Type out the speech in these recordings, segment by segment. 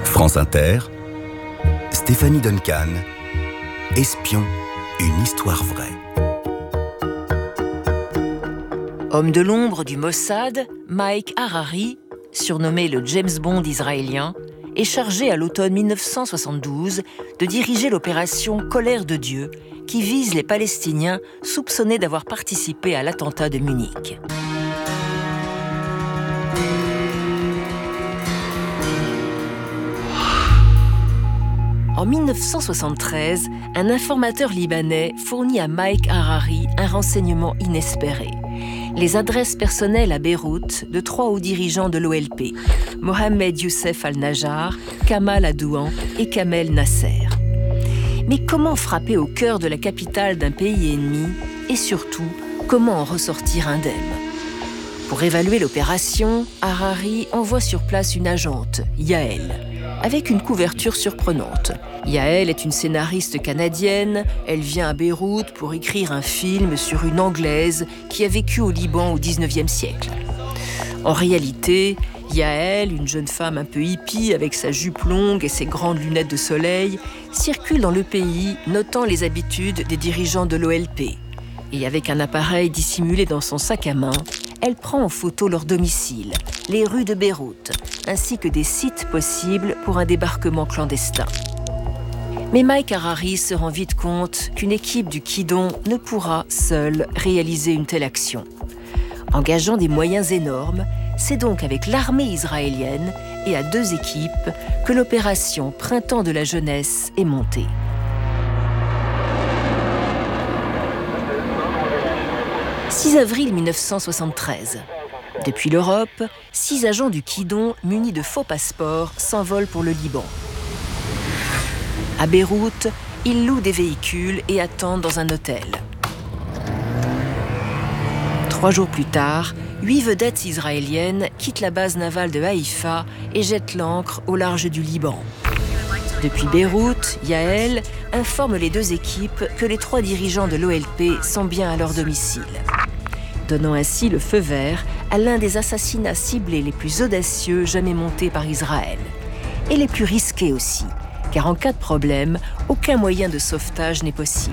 France Inter, Stéphanie Duncan, Espion, une histoire vraie. Homme de l'ombre du Mossad, Mike Harari, surnommé le James Bond israélien, est chargé à l'automne 1972 de diriger l'opération Colère de Dieu, qui vise les Palestiniens soupçonnés d'avoir participé à l'attentat de Munich. En 1973, un informateur libanais fournit à Mike Harari un renseignement inespéré. Les adresses personnelles à Beyrouth de 3 hauts dirigeants de l'OLP, Mohamed Youssef Al-Najjar, Kamal Adouan et Kamel Nasser. Mais comment frapper au cœur de la capitale d'un pays ennemi et surtout, comment en ressortir indemne? Pour évaluer l'opération, Harari envoie sur place une agente, Yael, avec une couverture surprenante. Yael est une scénariste canadienne, elle vient à Beyrouth pour écrire un film sur une Anglaise qui a vécu au Liban au XIXe siècle. En réalité, Yael, une jeune femme un peu hippie avec sa jupe longue et ses grandes lunettes de soleil, circule dans le pays notant les habitudes des dirigeants de l'OLP. Et avec un appareil dissimulé dans son sac à main, elle prend en photo leur domicile, les rues de Beyrouth, ainsi que des sites possibles pour un débarquement clandestin. Mais Mike Harari se rend vite compte qu'une équipe du Kidon ne pourra seule réaliser une telle action. Engageant des moyens énormes, c'est donc avec l'armée israélienne et à 2 équipes que l'opération Printemps de la jeunesse est montée. « 6 avril 1973. Depuis l'Europe, 6 agents du Kidon munis de faux passeports s'envolent pour le Liban. À Beyrouth, ils louent des véhicules et attendent dans un hôtel. 3 jours plus tard, 8 vedettes israéliennes quittent la base navale de Haïfa et jettent l'ancre au large du Liban. Depuis Beyrouth, Yael informe les 2 équipes que les 3 dirigeants de l'OLP sont bien à leur domicile, donnant ainsi le feu vert à l'un des assassinats ciblés les plus audacieux jamais montés par Israël. Et les plus risqués aussi, car en cas de problème, aucun moyen de sauvetage n'est possible.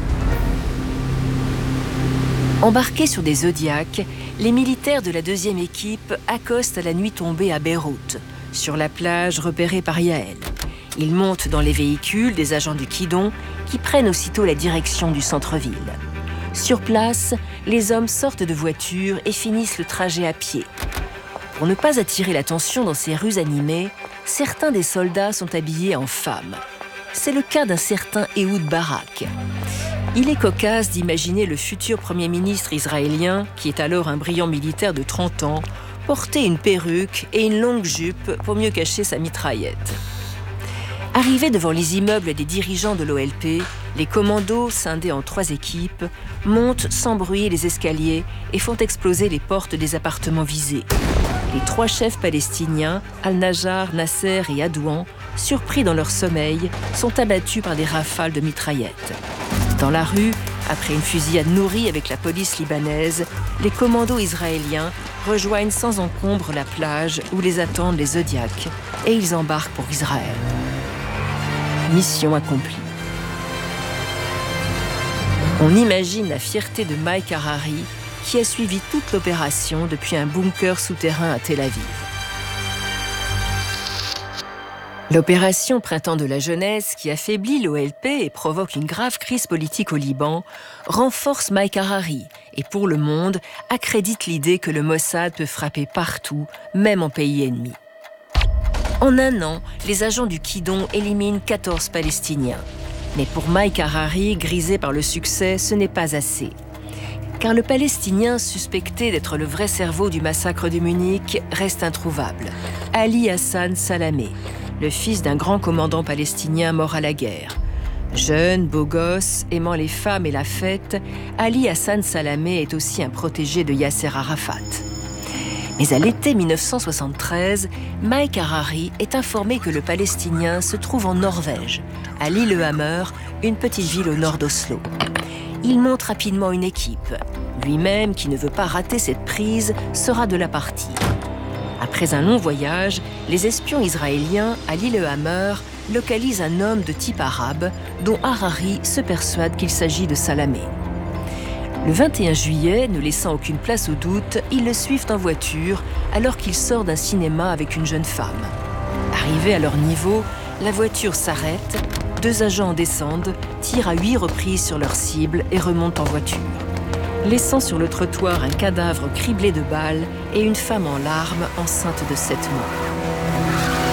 Embarqués sur des Zodiacs, les militaires de la 2e équipe accostent à la nuit tombée à Beyrouth, sur la plage repérée par Yael. Ils montent dans les véhicules des agents du Kidon qui prennent aussitôt la direction du centre-ville. Sur place, les hommes sortent de voitures et finissent le trajet à pied. Pour ne pas attirer l'attention dans ces rues animées, certains des soldats sont habillés en femmes. C'est le cas d'un certain Ehud Barak. Il est cocasse d'imaginer le futur Premier ministre israélien, qui est alors un brillant militaire de 30 ans, porter une perruque et une longue jupe pour mieux cacher sa mitraillette. Arrivés devant les immeubles des dirigeants de l'OLP, les commandos, scindés en 3 équipes, montent sans bruit les escaliers et font exploser les portes des appartements visés. Les 3 chefs palestiniens, Al-Najjar, Nasser et Adouan, surpris dans leur sommeil, sont abattus par des rafales de mitraillettes. Dans la rue, après une fusillade nourrie avec la police libanaise, les commandos israéliens rejoignent sans encombre la plage où les attendent les Zodiacs et ils embarquent pour Israël. Mission accomplie. On imagine la fierté de Mike Harari qui a suivi toute l'opération depuis un bunker souterrain à Tel Aviv. L'opération Printemps de la jeunesse, qui affaiblit l'OLP et provoque une grave crise politique au Liban, renforce Mike Harari et pour le monde accrédite l'idée que le Mossad peut frapper partout, même en pays ennemi. En un an, les agents du Kidon éliminent 14 Palestiniens. Mais pour Mike Harari, grisé par le succès, ce n'est pas assez. Car le Palestinien suspecté d'être le vrai cerveau du massacre de Munich reste introuvable. Ali Hassan Salamé, le fils d'un grand commandant palestinien mort à la guerre. Jeune, beau gosse, aimant les femmes et la fête, Ali Hassan Salamé est aussi un protégé de Yasser Arafat. Mais à l'été 1973, Mike Harari est informé que le Palestinien se trouve en Norvège, à Lillehammer, une petite ville au nord d'Oslo. Il monte rapidement une équipe. Lui-même, qui ne veut pas rater cette prise, sera de la partie. Après un long voyage, les espions israéliens à Lillehammer localisent un homme de type arabe dont Harari se persuade qu'il s'agit de Salamé. Le 21 juillet, ne laissant aucune place au doute, ils le suivent en voiture alors qu'il sort d'un cinéma avec une jeune femme. Arrivés à leur niveau, la voiture s'arrête, 2 agents en descendent, tirent à 8 reprises sur leur cible et remontent en voiture, laissant sur le trottoir un cadavre criblé de balles et une femme en larmes enceinte de 7 mois.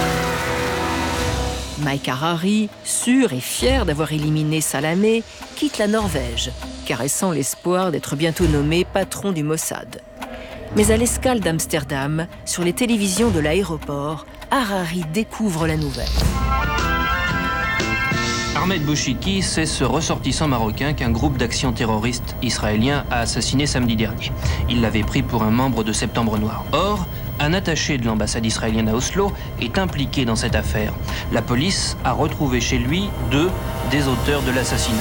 Mike Harari, sûr et fier d'avoir éliminé Salamé, quitte la Norvège, caressant l'espoir d'être bientôt nommé patron du Mossad. Mais à l'escale d'Amsterdam, sur les télévisions de l'aéroport, Harari découvre la nouvelle. Ahmed Bouchiki, c'est ce ressortissant marocain qu'un groupe d'action terroriste israélien a assassiné samedi dernier. Il l'avait pris pour un membre de Septembre Noir. Or, un attaché de l'ambassade israélienne à Oslo est impliqué dans cette affaire. La police a retrouvé chez lui 2 des auteurs de l'assassinat.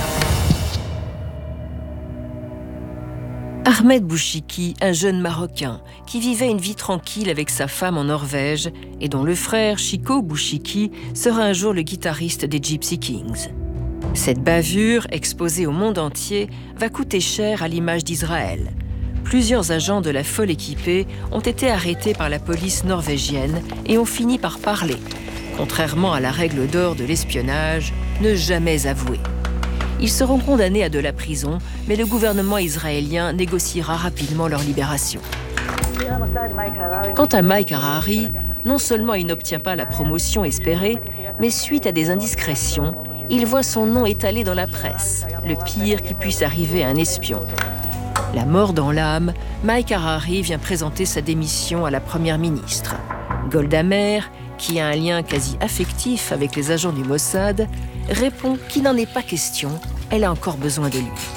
Ahmed Bouchiki, un jeune Marocain qui vivait une vie tranquille avec sa femme en Norvège et dont le frère Chico Bouchiki sera un jour le guitariste des Gypsy Kings. Cette bavure, exposée au monde entier, va coûter cher à l'image d'Israël. Plusieurs agents de la folle équipée ont été arrêtés par la police norvégienne et ont fini par parler, contrairement à la règle d'or de l'espionnage, ne jamais avouer. Ils seront condamnés à de la prison, mais le gouvernement israélien négociera rapidement leur libération. Quant à Mike Harari, non seulement il n'obtient pas la promotion espérée, mais suite à des indiscrétions, il voit son nom étalé dans la presse, le pire qui puisse arriver à un espion. La mort dans l'âme, Mike Harari vient présenter sa démission à la première ministre. Golda Meir, qui a un lien quasi affectif avec les agents du Mossad, répond qu'il n'en est pas question, elle a encore besoin de lui.